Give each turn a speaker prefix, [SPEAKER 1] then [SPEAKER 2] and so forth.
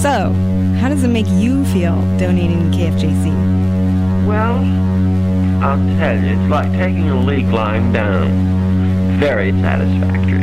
[SPEAKER 1] So, how does it make you feel donating to KFJC?
[SPEAKER 2] Well, I'll tell you, it's like taking a leak lying down. Very satisfactory.